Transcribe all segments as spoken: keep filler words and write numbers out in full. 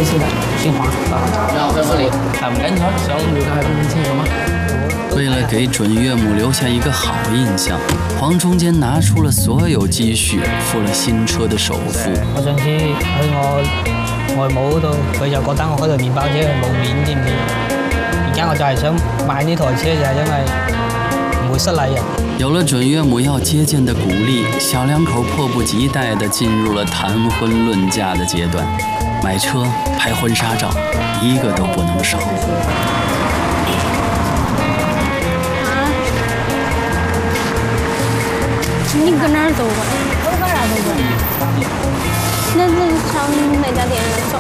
回去的，姓黄，然后在这里他们跟着像刘海变成这个吗？ 为了给准岳母留下一个好印象，黄忠坚拿出了所有積蓄，付了新車的首付。 我上次去我外母度，佢就覺得我嗰台麵包車係冇面，知唔知？而家我就係想買呢台車，就係因為唔會失禮啊。 有了准岳母要接见的鼓励，小两口迫不及待地进入了谈婚论嫁的阶段。买车、拍婚纱照，一个都不能少。 你搁哪儿走过来？我搁哪儿走过来？那那上那家店走。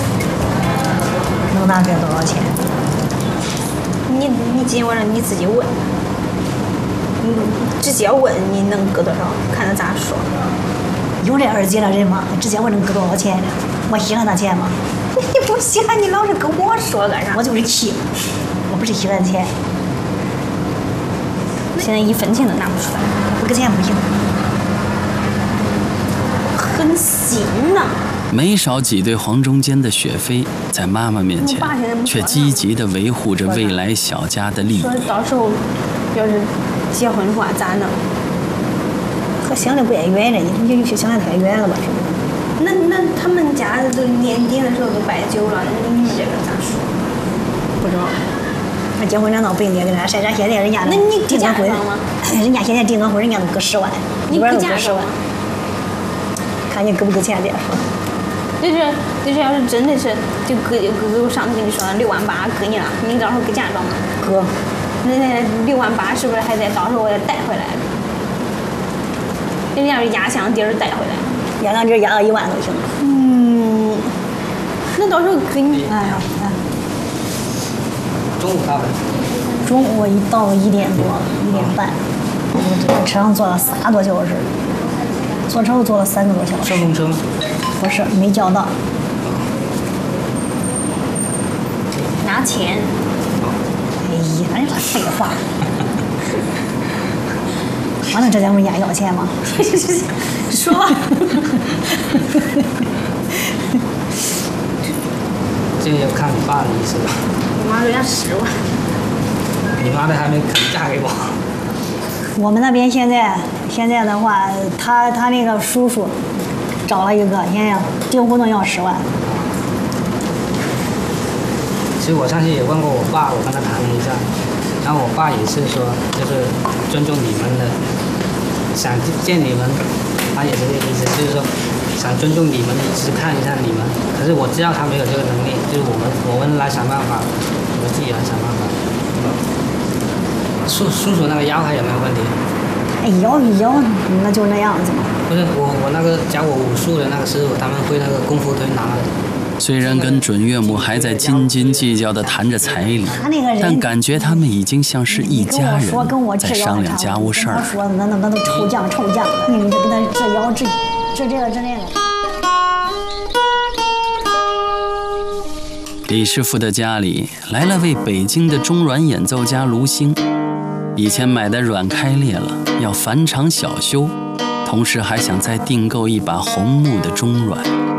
能拿这多少钱？ 你你今晚上你自己问，你直接问你能搁多少，看他咋说。 有这二级的人吗？直接问能搁多少钱呢？我稀罕那钱吗？ 你不稀罕，你老是跟我说干啥？ 我就是气，我不是稀罕钱。 现在一分钱都拿不出来， 不给钱不行。 狠心呐！ 没少挤兑黄忠坚的雪飞，在妈妈面前却积极地维护着未来小家的利益。 说到时候要是结婚的话咋弄？ 和乡里不也远着呢？你有些乡里太远了吧？是不是？ 那那他们家都年底的时候都摆酒了，你这个咋说？不知道。 那结婚难道不应该给人家晒？人现在人家那你订个婚，人家现在订个婚，人家都搁十万， 你一般都搁十万。看你给不给钱再说。 就是就是，要是真的是就搁搁给我上次跟你说的六万八给你了，你到时候给嫁妆吗？ 搁。 那那六万八是不是还得到时候我得带回来？人家是压箱底儿带回来。 压箱底儿压到一万都行。 嗯。那到时候给你。 哎呀哎。 中午到的。 中午一到一点多，一点半，我这车上坐了仨多小时，坐车坐了三个多小时。 顺风车吗？ 不是，没叫到。 拿钱。 哎呀，你说废话。完了，这家问人家要钱吗？ 说吧。 这要看你爸的意思吧。 我妈说要十万。 你妈的还没肯嫁给我。 我们那边现在现在的话，他他那个叔叔找了一个，现在订婚都要十万。 其实我上次也问过我爸，我跟他谈了一下，然后我爸也是说，就是尊重你们的，想见你们，他也是这个意思，就是说想尊重你们，只是看一下你们。可是我知道他没有这个能力，就是我们我们来想办法，我们自己来想办法。叔叔叔那个腰还有没有问题？ 哎，腰一腰，那就那样子嘛。 不是我我那个教我武术的那个师傅，他们会那个功夫推拿的。 虽然跟准岳母还在斤斤计较地谈着彩礼，但感觉他们已经像是一家人，在商量家务事儿。 我说那那那都抽奖抽奖的，你这给他治腰治治这个治那个。 李师傅的家里来了位北京的中阮演奏家卢星，以前买的阮开裂了，要返厂小修，同时还想再订购一把红木的中阮。